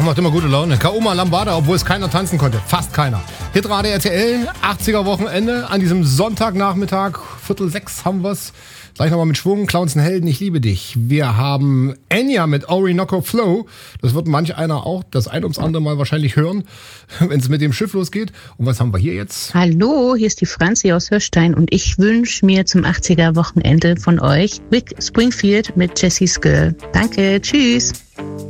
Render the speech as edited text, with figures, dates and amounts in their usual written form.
macht immer gute Laune. Kaoma Lambada, obwohl es keiner tanzen konnte. Fast keiner. Hitrate RTL, 80er Wochenende. An diesem Sonntagnachmittag, 5:45 haben wir's. Gleich nochmal mit Schwung. Clowns und Helden, ich liebe dich. Wir haben Enya mit Orinoco Flow. Das wird manch einer auch das ein ums andere Mal wahrscheinlich hören, wenn es mit dem Schiff losgeht. Und was haben wir hier jetzt? Hallo, hier ist die Franzi aus Hörstein und ich wünsche mir zum 80er Wochenende von euch Rick Springfield mit Jessie's Girl. Danke, tschüss.